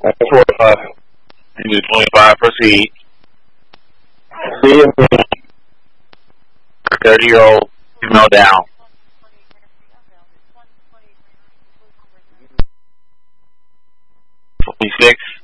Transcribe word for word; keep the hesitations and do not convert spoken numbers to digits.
forty-five. Unit twenty-five, proceed. See you. thirty-year-old female down. twenty-six.